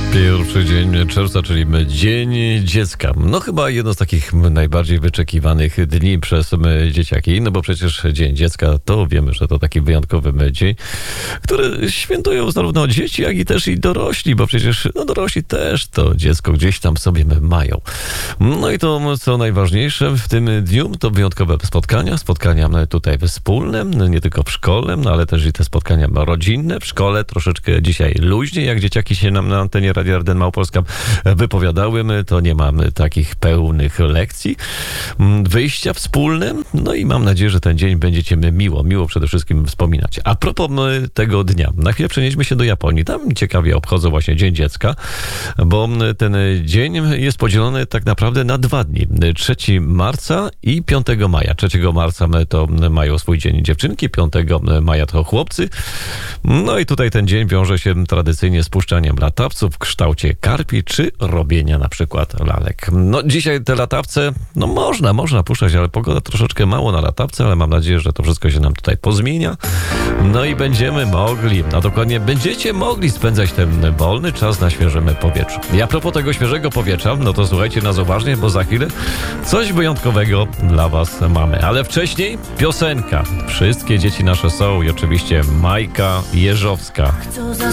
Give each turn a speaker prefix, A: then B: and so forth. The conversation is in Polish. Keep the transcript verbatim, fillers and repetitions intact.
A: Pierwszy dzień czerwca, czyli Dzień Dziecka. No chyba jedno z takich najbardziej wyczekiwanych dni przez dzieciaki, no bo przecież Dzień Dziecka to wiemy, że to taki wyjątkowy dzień, który świętują zarówno dzieci, jak i też i dorośli, bo przecież no dorośli też to dziecko gdzieś tam sobie mają. No i to, co najważniejsze w tym dniu, to wyjątkowe spotkania, spotkania tutaj wspólne, nie tylko w szkole, no ale też i te spotkania rodzinne. W szkole troszeczkę dzisiaj luźniej, jak dzieciaki się nam na antenie Radia R D N Małopolska wypowiadały, to nie mamy takich pełnych lekcji. Wyjścia wspólne, no i mam nadzieję, że ten dzień będziecie miło, miło przede wszystkim wspominać. A propos tego dnia, na chwilę przenieśmy się do Japonii. Tam ciekawie obchodzą właśnie Dzień Dziecka, bo ten dzień jest podzielony tak naprawdę na dwa dni. trzeciego marca i piątego maja. trzeciego marca to mają swój dzień dziewczynki, piątego maja to chłopcy. No i tutaj ten dzień wiąże się tradycyjnie z puszczaniem latawców w kształcie karpi, czy robienia na przykład lalek. No dzisiaj te latawce, no można, można puszczać, ale pogoda troszeczkę mało na latawce, ale mam nadzieję, że to wszystko się nam tutaj pozmienia. No i będziemy mogli, a dokładnie będziecie mogli spędzać ten wolny czas na świeżym powietrzu. I a propos tego świeżego powietrza, no to słuchajcie nas uważnie, bo za chwilę coś wyjątkowego dla was mamy. Ale wcześniej piosenka. Wszystkie dzieci nasze są i oczywiście Majka Jeżowska.